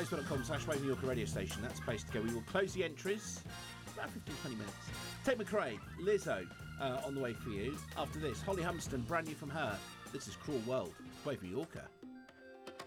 Facebook.com/Waving Yorker radio station. That's the place to go. We will close the entries. About 15-20 minutes. Tate McRae, Lizzo, on the way for you. After this, Holly Humston, brand new from her. This is Cruel World. Waving Yorker.